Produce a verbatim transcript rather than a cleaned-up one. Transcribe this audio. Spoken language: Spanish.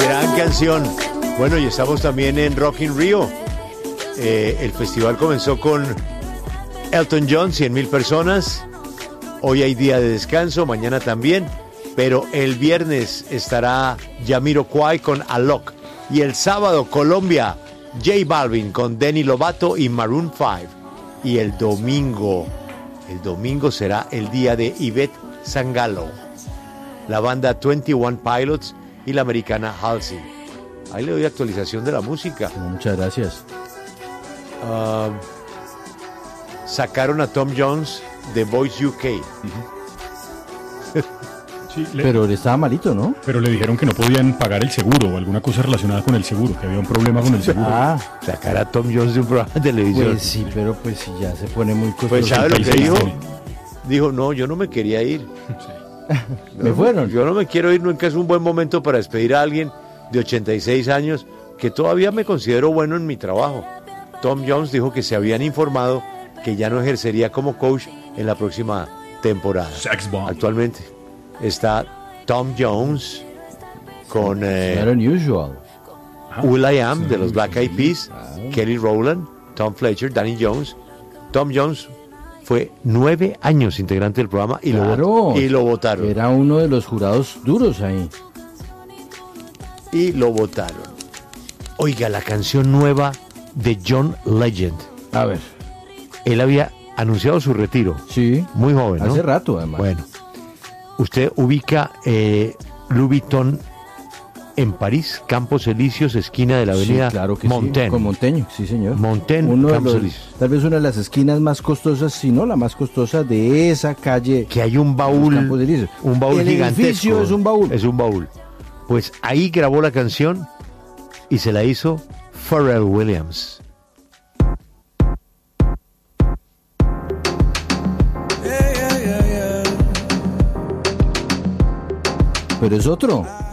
Gran canción. Bueno, y estamos también en Rock in Rio. Eh, el festival comenzó con Elton John, cien mil personas. Hoy hay día de descanso, mañana también. Pero el viernes estará Jamiroquai con Alok. Y el sábado, Colombia, J Balvin con Demi Lovato y Maroon cinco. Y el domingo, el domingo será el día de Ivette Sangalo, la banda veintiuno Pilots y la americana Halsey. Ahí le doy actualización de la música. Muchas gracias. Uh, sacaron a Tom Jones de Voice U K. Uh-huh. Sí, le, pero él estaba malito, ¿no? Pero le dijeron que no podían pagar el seguro o alguna cosa relacionada con el seguro, que había un problema con el seguro. Ah, sacar a Tom Jones de un programa de televisión. Pues sí, pero pues si ya se pone muy costoso. Pues ¿sabe lo que dijo? Dijo, no, yo no me quería ir. Sí. ¿Me fueron? Yo no me quiero ir, nunca es un buen momento para despedir a alguien de ochenta y seis años que todavía me considero bueno en mi trabajo. Tom Jones dijo que se habían informado que ya no ejercería como coach en la próxima temporada. Sex bomb. Actualmente está Tom Jones con eh, Not unusual. will.i.am de los Black Eyed Peas, ah. Kelly Rowland, Tom Fletcher, Danny Jones. Tom Jones fue nueve años integrante del programa y, claro, lo, y lo votaron. Era uno de los jurados duros ahí. Y lo votaron. Oiga, la canción nueva de John Legend. A ver. Él había anunciado su retiro. Sí. Muy joven, ¿no? Hace rato, además. Bueno. Usted ubica eh, Louis Vuitton en París, Campos Elíseos, esquina de la avenida sí, claro que Montaigne. Sí, con Montaigne, sí señor. Montaigne, Uno Campos los, Elíseos. Tal vez una de las esquinas más costosas, si no la más costosa de esa calle. Que hay un baúl, un baúl El gigantesco. El edificio es un baúl. Es un baúl. Pues ahí grabó la canción y se la hizo Pharrell Williams. Pero es otro.